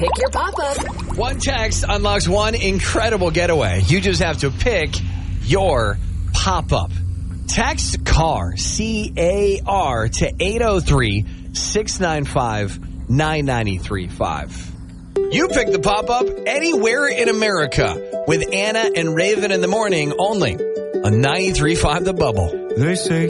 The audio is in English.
Pick your pop-up. One text unlocks one incredible getaway. You just have to pick your pop-up. Text CAR, C-A-R, to 803-695-9935. You pick the pop-up anywhere in America with Anna and Raven in the morning only on 93.5 The Bubble. They say